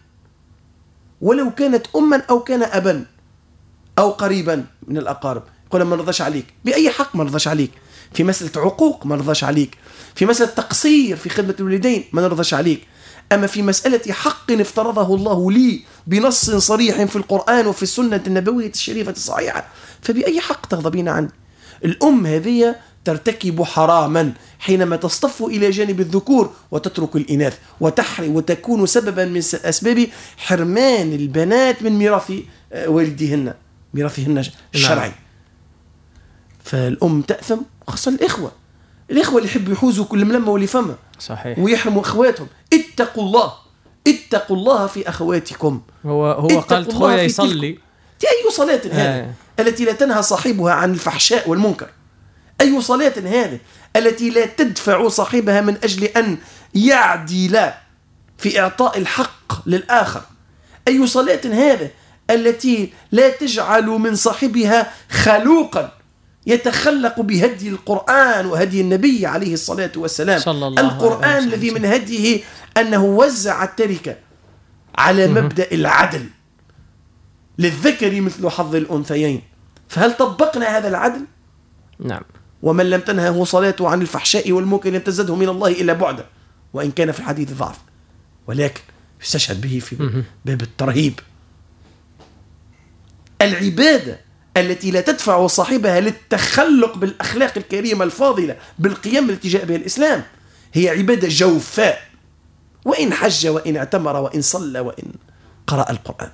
أو كان أبا أو قريبا من الأقارب. يقول ما نرضاش عليك بأي حق ما نرضاش عليك في مسألة عقوق ما نرضاش عليك في مسألة تقصير في خدمة الوالدين ما نرضاش عليك. أما في مسألة حق افترضه الله لي بنص صريح في القرآن وفي السنة النبوية الشريفة الصحيحة فبأي حق تغضبين عني. الأم هذه ترتكب حراما حينما تصطف إلى جانب الذكور وتترك الإناث وتكون سببا من أسباب حرمان البنات من ميراث والديهن ميراثهن الشرعي. فالأم تأثم خاصة الإخوة اللي يحبوا يحوزوا كل ملمة واللي فما صحيح ويحرموا أخواتهم. اتقوا الله في أخواتكم. هو قال خويا يصلي أي صلاة هذه التي لا تنهى صاحبها عن الفحشاء والمنكر؟ أي صلاة هذه التي لا تدفع صاحبها من أجل أن يعدل في إعطاء الحق للآخر؟ أي صلاة هذه التي لا تجعل من صاحبها خلوقا يتخلق بهدي القرآن وهدي النبي عليه الصلاة والسلام؟ القرآن الذي من هديه أنه وزع التركة على مبدأ العدل للذكر مثل حظ الأنثيين. فهل طبقنا هذا العدل؟ نعم. ومن لم تنهه صلاته عن الفحشاء والمنكر لم تزده من الله إلا بعدا وإن كان في الحديث ضعف ولكن يستشهد به في باب الترهيب. العبادة التي لا تدفع صاحبها للتخلق بالأخلاق الكريمة الفاضلة بالقيم التي جاء بها الإسلام هي عبادة جوفاء وإن حج وإن اعتمر وإن صلى وإن قرأ القرآن.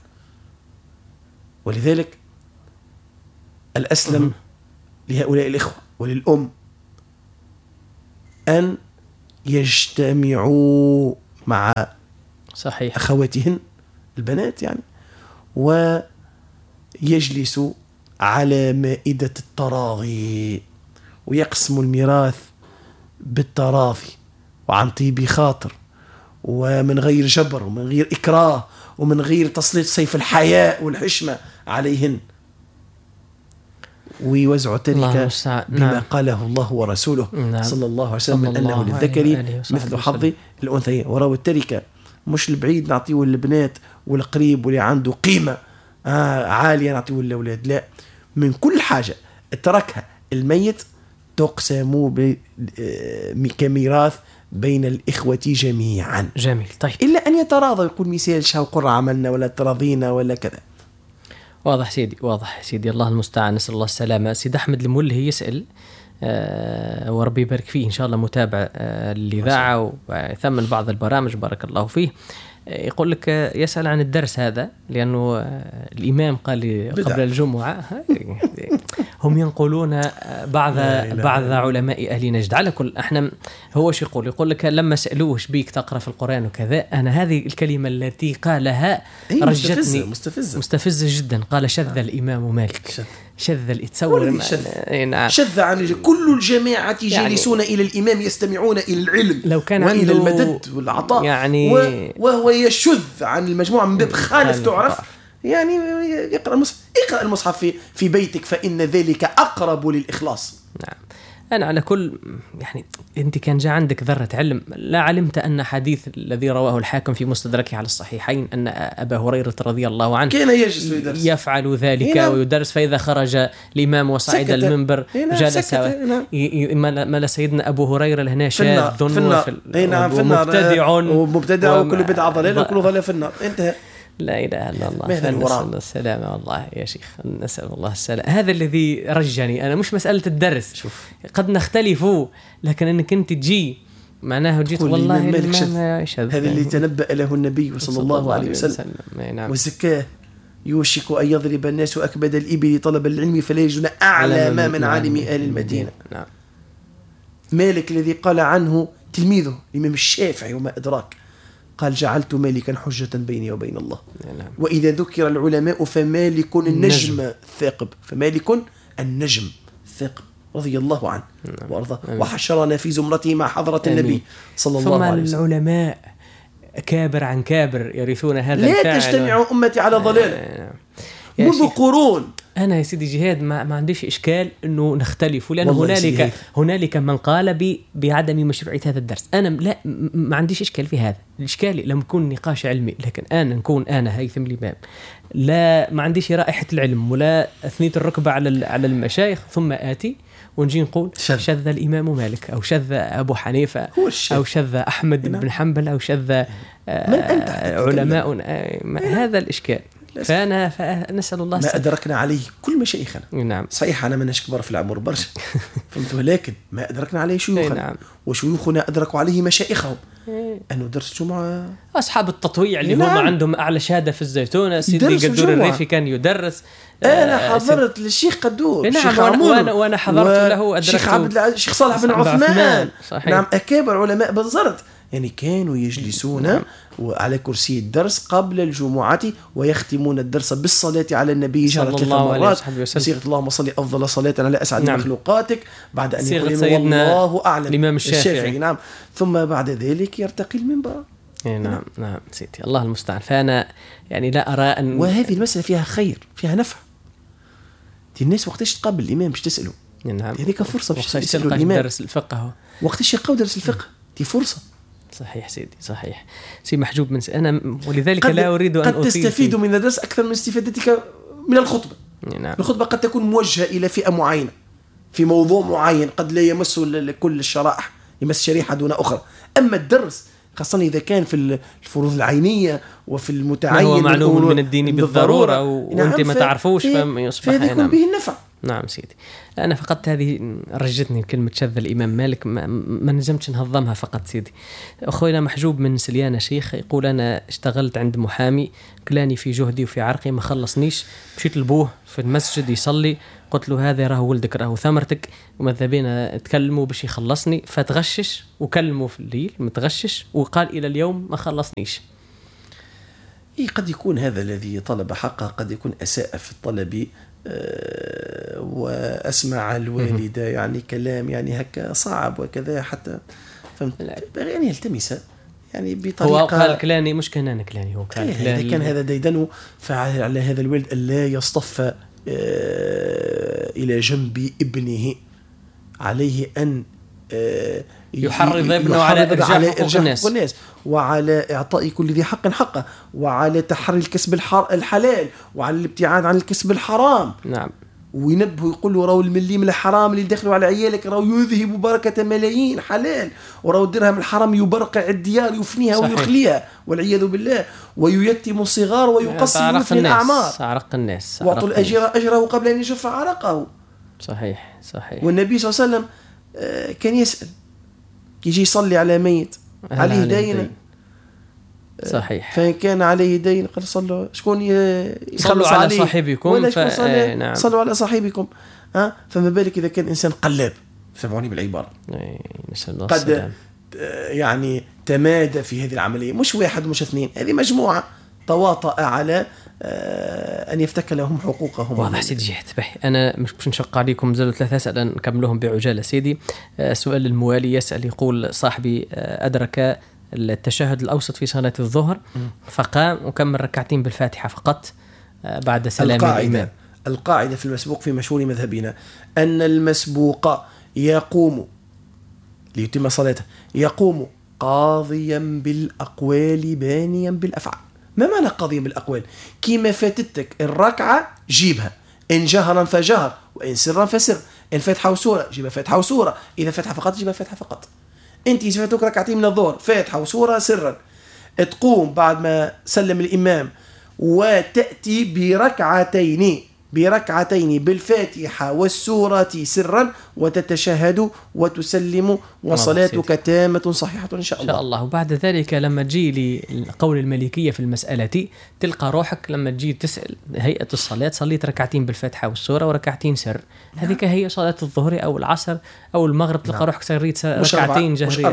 ولذلك الأسلم لهؤلاء الإخوة وللأم أن يجتمعوا مع صحيح أخواتهن البنات يعني، ويجلسوا على مائدة التراضي ويقسموا الميراث بالتراضي وعن طيب خاطر، ومن غير جبر ومن غير إكراه ومن غير تسليط سيف الحياء والحشمة عليهن، ويوزعوا التركة بما قاله الله ورسوله صلى الله عليه وسلم من أنه للذكر مثل حظ الأنثيين. وراو التركة مش البعيد نعطيه البنات والقريب واللي عنده قيمة عالية نعطيه الأولاد، لا، من كل حاجة تركها الميت تقسم كميراث بين الإخوة جميعا. جميل. طيب إلا أن يتراضى يقول مثال شاو قرة عملنا ولا تراضينا ولا كذا. واضح سيدي، واضح سيدي، الله المستعان، نسأل الله السلامة. سيد أحمد المولهي يسأل وربي يبارك فيه إن شاء الله، متابع الإذاعة ويثمن بعض البرامج بارك الله فيه. يقول لك يسأل عن الدرس هذا لأنه الإمام قال قبل الجمعة هم ينقلون بعض علماء أهل نجد على كل. احنا هو شو يقول لك لما سألوه بيك تقرأ في القرآن وكذا، أنا هذه الكلمة التي قالها رجتني مستفزة جدا. قال شذ الإمام مالك، شذ يتصور شذ عن كل الجماعة جالسون إلى الإمام يستمعون إلى العلم لو كان وإلى المدد والعطاء يعني وهو يشذ عن المجموعة من باب خالف تعرف يعني اقرأ المصحف في بيتك فإن ذلك أقرب للإخلاص. نعم. أنا على كل يعني أنت كان جاء عندك ذرة علم لا علمت أن حديث الذي رواه الحاكم في مستدركه على الصحيحين أن أبا هريرة رضي الله عنه كان يجلس ويدرس يفعل ذلك ويدرس، فإذا خرج الإمام وصعد المنبر جلس ما سيدنا أبو هريرة لهنا شاذ ومبتدع وكل بدعة ضلالة وكل ضلالة في النار. انتهى. لا إله إلا الله. نسأل السلامة والله يا شيخ، نسأل الله السلامة. هذا الذي رجعني أنا، مش مسألة الدرس. شوف. قد نختلف لكن أنك أنت تجي معناه جيت والله هذا اللي تنبأ له النبي صلى الله عليه وسلم. نعم. وزكاه يوشك أن يضرب الناس أكبد الإبل طلب العلم فلا يجدون أعلى ما من عالم أهل المدينة. نعم. مالك الذي قال عنه تلميذه الإمام الشافعي وما أدراك، قال جعلت مالكا حجة بيني وبين الله. نعم. وإذا ذكر العلماء فمالك النجم الثاقب، فمالك النجم الثاقب رضي الله عنه وأرضاه، وحشرنا في زمرته مع حضرة النبي صلى الله عليه وسلم. ثم العلماء كابر عن كابر يرثون هذا الفاعل. لا تجتمع أمتي على ضلال منذ قرون. أنا يا سيدي جهاد ما عنديش إشكال إنه نختلف، لأن هنالك من قال بعدم مشروعية هذا الدرس. أنا لا ما عنديش إشكال في هذا. الإشكال لما يكون نقاش علمي، لكن أنا هيثم الإمام لا ما عنديش رائحة العلم ولا أثنيت الركبة على المشايخ، ثم آتي ونجي نقول شذ الإمام مالك أو شذ أبو حنيفة أو شذ أحمد بن حنبل أو شذ علماء. هذا الإشكال. فنسأل الله ما أدركنا عليه كل مشايخنا. نعم. صحيح أنا مناش كبار في العمر برشا فهمت، ولكن ما أدركنا عليه شيوخنا. نعم. وشيوخنا أدركوا عليه مشايخهم. أنه درس جمعة أصحاب التطويع اللي هم عندهم أعلى شهادة في الزيتونة، سيدي قدور الريفي كان يدرس. أنا حضرت للشيخ قدور. نعم. وأنا حضرت له الشيخ صالح بن عثمان. نعم. أكابر علماء بنزرت يعني كانوا يجلسون على كرسي الدرس قبل الجمعة ويختمون الدرس بالصلاة على النبي صلى الله عليه بصيغة اللهم صل أفضل صلاة على أسعد مخلوقاتك بعد أن يقول والله أعلم الإمام الشافعي. نعم. ثم بعد ذلك يرتقي المنبر. نعم سيدي الله المستعان. فأنا يعني لا أرى أن وهذه المسألة فيها خير فيها نفع. الناس وقتش تقابل الإمام باش تسأله. نعم. هذيك فرصة باش تسأله الإمام. درس الفقه وقتش يلقاو درس الفقه دي فرصة. صحيح سيدي صحيح. سي محجوب من أنا ولذلك لا أريد أن قد تستفيد من الدرس أكثر من استفادتك من الخطبة. نعم. الخطبة قد تكون موجهة إلى فئة معينة في موضوع معين قد لا يمس كل الشرائح، يمس شريحة دون أخرى. أما الدرس خاصة إذا كان في الفروض العينية وفي المتعين هو معلوم من الدين بالضرورة وأنت ما تعرفوش فهذا يكون به النفع. نعم سيدي. أنا فقط هذه رجتني كلمة شذ الإمام مالك ما نجمتش نهضمها فقط سيدي. أخونا محجوب من سليانة شيخ يقول أنا اشتغلت عند محامي كلاني في جهدي وفي عرقي ما خلصنيش، مشيت لبوه في المسجد يصلي قلت له هذا راه ولدك راه ثمرتك وماذا بينا تكلموا باش يخلصني، فتغشش وكلموا في الليل متغشش وقال إلى اليوم ما خلصنيش. قد يكون هذا الذي طلب حقه قد يكون أساء في الطلب وأسمع الوالدة يعني كلام يعني هكا صعب وكذا حتى فهمت يعني يلتمس يعني بطريقة. هو قال كلاني مش كان كلاني، هو قال كلاني. إذا كان هذا ديدنه فعلى هذا الولد ألا يصطف إلى جنب ابنه، عليه أن يحرض ابنه على إرجاع الناس وعلى إعطاء كل ذي حق حقه وعلى تحري الكسب الحلال وعلى الابتعاد عن الكسب الحرام. نعم. وينبه يقول له راهو المليم الحرام اللي دخلوا على عيالك راهو يذهب بركة ملايين حلال، وراهو الدرهم الحرام يبرقع الديار يفنيها ويخليها والعياذ بالله، وييتم الصغار ويقصر في الأعمار. عرق الناس واعطوا الأجير أجره قبل أن يجف عرقه. صحيح. والنبي صلى الله عليه وسلم كان يسأل يجي يصلي على ميت عليه دين. صحيح. فإن كان عليه دين قال صلوا شكون صلوا على صاحبكم نعم. صلوا على صاحبكم. فما بالك إذا كان إنسان قلاب، سمعوني بالعبارة، قد يعني تمادى في هذه العملية، مش واحد مش اثنين، هذه مجموعة تواطأ على أن يفتك لهم حقوقهم. واضح سيدي جهد به. أنا مش نشق عليكم زالوا 3 أسئلة نكملهم بعجالة سيدي. سؤال الموالي يسأل يقول صاحبي أدرك التشهد الأوسط في صلاة الظهر فقام وكمل ركعتين بالفاتحة فقط بعد سلام الإمام. القاعدة في المسبوق في مشهور مذهبنا أن المسبوق يقوم ليتم صلاته يقوم قاضيا بالأقوال بانيا بالأفعال. ما معنى قاضيا بالأقوال؟ كيما فاتتك الركعة جيبها، إن جهرا فجهر وإن سرا فسر، إن فاتحة وسورة جيبها فاتحة وسورة، إذا فاتحة فقط جيبها فاتحة فقط. أنت فاتوك ركعتين من الظهر فاتحة وسورة سرا، تقوم بعد ما سلم الإمام وتأتي بركعتين بالفاتحة والسورة سرا وتتشهد وتسلم وصلاتك تامة صحيحة إن شاء الله. وبعد ذلك لما تجي لقول المالكية في المسألة تلقى روحك لما تجي تسأل هيئة الصلاة صليت ركعتين بالفاتحة والسورة وركعتين سر، هذيك هي صلاة الظهر أو العصر أو المغرب، تلقى روحك صليت ركعتين جهرية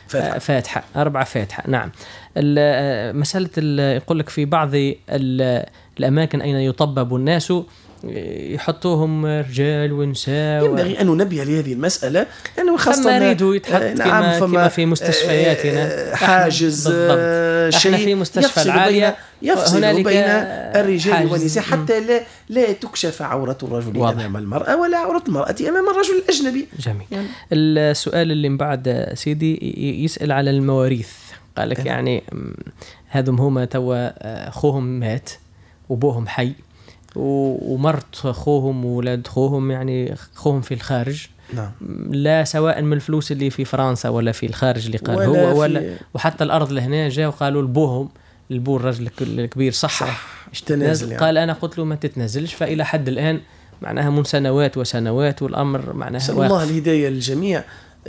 4 فاتحة. نعم. مسألة يقول لك في بعض الأماكن أين يطبب الناس يحطوهم رجال ونساء، ينبغي أن ننبه لهذه المسألة لأنه خاصة يريدوا يتحط كما في مستشفياتنا حاجز شيء في مستشفى العالية يفصل بين الرجال والنساء حتى لا تكشف عورة الرجل أمام المرأة ولا عورة المرأة أمام الرجل الأجنبي. جميل. يعني. السؤال اللي من بعد سيدي يسأل على المواريث، قال لك يعني هذم هما توا أخوهم مات وبوهم حي ومرت أخوهم وولاد أخوهم يعني أخوهم في الخارج. نعم. لا سواء من الفلوس اللي في فرنسا ولا في الخارج اللي قال هو ولا وحتى الأرض لهنا جاء وقالوا لبوهم البو الرجل الكبير صح تنازل يعني. قال أنا قلت له ما تتنازلش، فإلى حد الآن معناها من سنوات وسنوات والأمر معناها نسأل الله الهداية للجميع.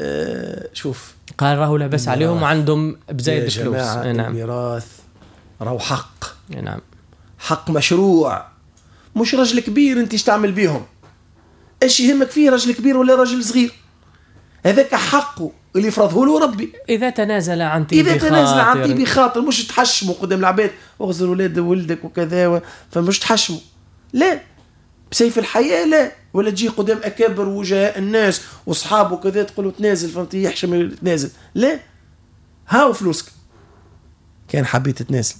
شوف قال راهو لبس عليهم وعندهم بزايد فلوس. نعم. الميراث راهو حق. نعم. حق مشروع، مش رجل كبير انت تعمل بيهم، ايش يهمك فيه رجل كبير ولا رجل صغير، هذاك حقه اللي فرضه له ربي. اذا تنازل عن بخاطر مش تحشموا قدام العباد واغزر ولاد ولدك وكذا فمش تحشموا، لا بسيف الحياة لا، ولا تجي قدام اكابر وجهاء الناس واصحابه كذا تقول له تنازل فهمتي يحشم تنازل، لا هاو فلوسك كان حبيت تنازل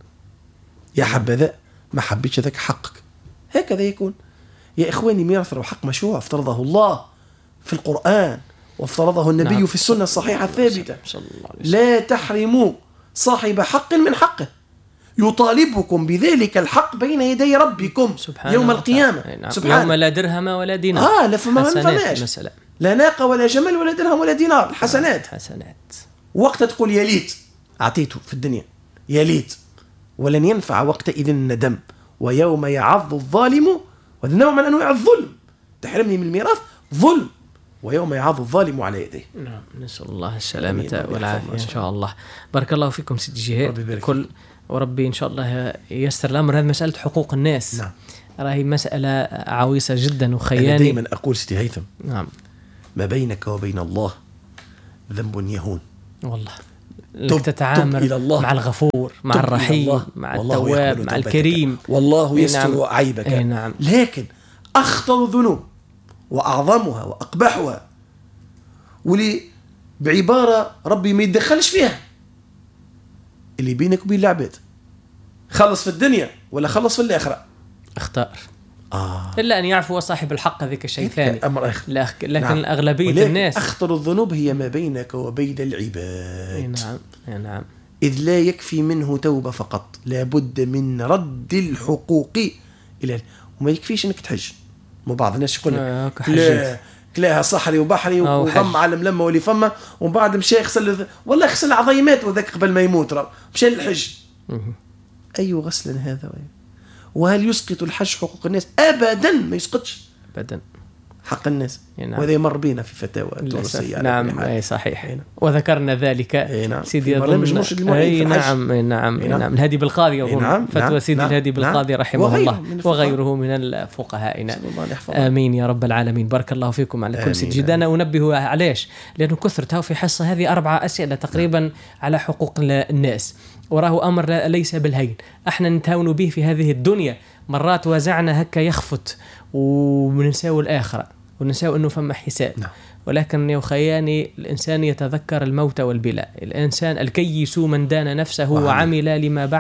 يا حبذا، ما حبيتش ذاك حقك. هكذا يكون يا إخواني. ميراث حق مشروع افترضه الله في القرآن وافترضه النبي. نعم. في السنة الصحيحة الثابتة. لا تحرموا صاحب حق من حقه، يطالبكم بذلك الحق بين يدي ربكم يوم القيامة. نعم. يوم لا درهم ولا دينار. لا فماش لا ناقة ولا جمل ولا درهم ولا دينار. الحسنات وقت تقول يا ليت أعطيته في الدنيا يا ليت، ولن ينفع وقتئذ الندم، ويوم يعض الظالم، وهذا نوع من أنواع الظلم، تحرمني من الميراث ظلم، ويوم يعض الظالم على يديه. نعم، نسأل الله السلامة والعافية إن شاء الله. بارك الله فيكم سيدي جهاد كل، وربي إن شاء الله ييسر الأمر. هذه مسألة حقوق الناس. نعم. راهي مسألة عويصة جدا وخيانة. أنا دائما أقول سيدي هيثم، نعم، ما بينك وبين الله ذنب يهون. والله تتعامل مع الغفور، مع الرحيم، مع التواب، مع الكريم، والله يستر عيبك. نعم. لكن أخطر الذنوب وأعظمها وأقبحها واللي بعبارة ربي ما يتدخلش فيها، اللي بينك وبين العباد، خلص في الدنيا ولا خلص في الآخرة، اختار إلا أن يعفو صاحب الحق ذيك الشيء ثاني، أمر آخر. لكن نعم. أغلبية الناس أخطر الذنوب هي ما بينك وبين العباد. نعم. إذ لا يكفي منه توبة فقط، لا بد من رد الحقوق إلى، وما يكفيش أنك تحج. مو بعض الناس يقول لك كلاها صحري وبحري وفم على ملمة ولي فمه، ومن بعد مشى يغسل، والله يغسل عظيمات وذاك قبل ما يموت مشى للحج. أي غسل هذا؟ وهل يسقط الحج حقوق الناس؟ أبدا ما يسقطش أبدا حق الناس. نعم. وهذا مر بينا في فتاوى التونسية. نعم، أي صحيح. وذكرنا ذلك نعم. سيدي نعم نعم الهادي بالقاضي أظن فتوى سيدي الهادي بالقاضي رحمه الله وغيره من الفقهاء. آمين يا رب العالمين. بارك الله فيكم على كل سيد. أنا أنبه علاش، لأنه كثرتها في حصة هذه 4 أسئلة تقريبا على حقوق الناس، وراه أمر ليس بالهين. احنا نتهاون به في هذه الدنيا، مرات وزعنا هكا يخفت وننساو الآخرة وننساو أنه فما حساب. ولكن يا خياني الإنسان يتذكر الموت والبلاء. الإنسان الكيس من دان نفسه وعمل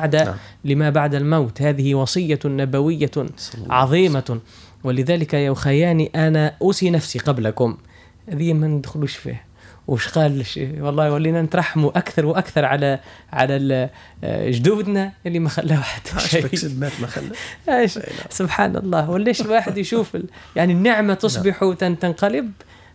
لما بعد الموت. هذه وصية نبوية عظيمة. ولذلك يا خياني أنا أوصي نفسي قبلكم، هذه ما ندخلوش فيه. وش قال والله ولينا نترحموا أكثر وأكثر على جدودنا اللي ما خلوا حتى شيء. ما خلوا. سبحان الله. وليش الواحد يشوف يعني النعمة تصبح وتنقلب.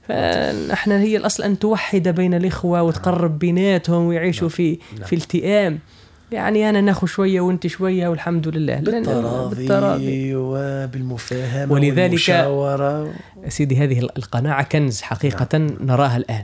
فنحن هي الأصل أن توحد بين الإخوة وتقرب بيناتهم ويعيشوا في التئام. يعني أنا ناخذ شوية وأنت شوية والحمد لله، بالتراضي وبالمفاهمة ولذلك والمشاورة. سيدي هذه القناعة كنز حقيقة نراها الآن.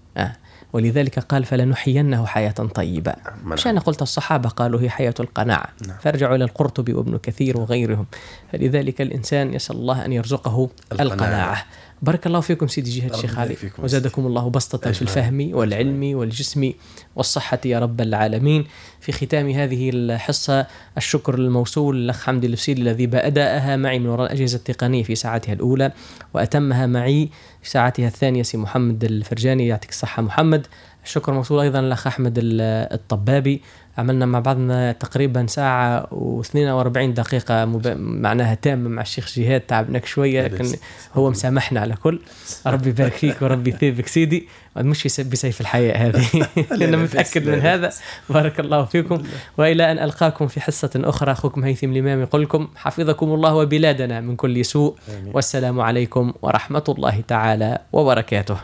ولذلك قال فلنحيينه حياة طيبة. مش أنا قلت الصحابة قالوا هي حياة القناعة. فارجعوا إلى القرطبي وابن كثير وغيرهم. فلذلك الإنسان يسأل الله أن يرزقه القناعة. بارك الله فيكم سيدي جهاد الشيخ علي، وزادكم الله بسطة في الفهم والعلم والجسم والصحة يا رب العالمين. في ختام هذه الحصة الشكر الموصول للأخ حمدي الفسيلي الذي بدأها معي من وراء الأجهزة التقنية في ساعتها الأولى وأتمها معي في ساعتها الثانية سي محمد الفرجاني، يعطيك الصحة محمد. الشكر موصول أيضا للأخ أحمد الطبابي، عملنا مع بعضنا تقريبا 1 ساعة و42 دقيقة معناها تامة مع الشيخ جهاد. تعبناك شوية لكن هو مسامحنا على كل. ربي يبارك فيك وربي يثيبك سيدي، مش بسيف الحياة هذه أنا متأكد من هذا. بارك الله فيكم، وإلى أن ألقاكم في حصة أخرى. أخوكم هيثم الإمام يقول لكم حفظكم الله وبلادنا من كل سوء. والسلام عليكم ورحمة الله تعالى وبركاته.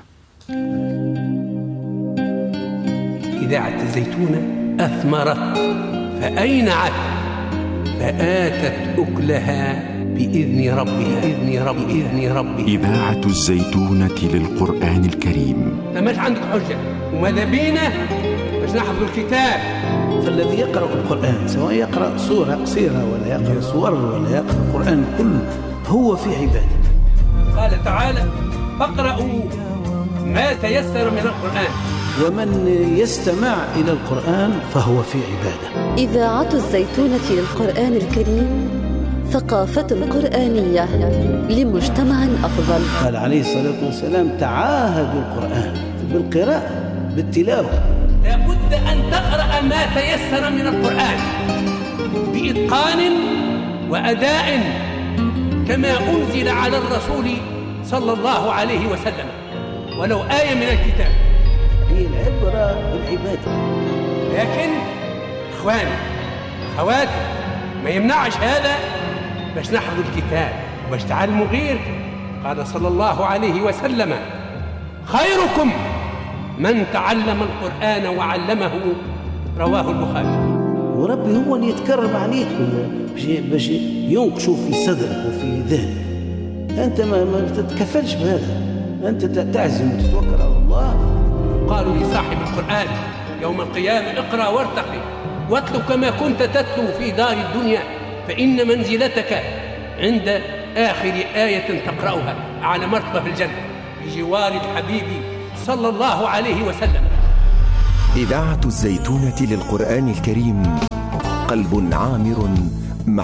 إذاعة الزيتونة أثمرت فأين عد فآتت أكلها بإذن ربها. إذاعة الزيتونة للقرآن الكريم. فماش عندك حجة وماذا بينا باش نحفظ الكتاب. فالذي يقرأ القرآن سواء يقرأ سورة قصيرة ولا يقرأ سور ولا يقرأ القرآن كله هو في عبادة. قال تعالى فاقرأوا ما تيسر من القرآن. ومن يستمع إلى القرآن فهو في عبادة. إذاعة الزيتونة للقرآن الكريم، ثقافة قرآنية لمجتمع أفضل. قال عليه الصلاة والسلام تعاهدوا القرآن بالقراءة بالتلاوة. لابد أن تقرأ ما تيسر من القرآن بإتقان وأداء كما أنزل على الرسول صلى الله عليه وسلم، ولو آية من الكتاب. هي العبرة بالعبادة. لكن إخواني أخواتي ما يمنعش هذا باش نحفظ الكتاب باش تعلموا غير. قال صلى الله عليه وسلم خيركم من تعلم القرآن وعلمه. رواه البخاري. وربي هو اللي يتكرم عليك باش ينقشوا في صدرك وفي ذهنك. أنت ما تتكفلش بهذا، أنت تعزم وتتوكل على الله. قالوا لصاحب القرآن يوم القيامة اقرأ وارتقي واتلو كما كنت تتلو في دار الدنيا، فإن منزلتك عند آخر آية تقرأها على مرتبة في الجنة بجوار الحبيب صلى الله عليه وسلم. إذاعة الزيتونة للقرآن الكريم، قلب عامر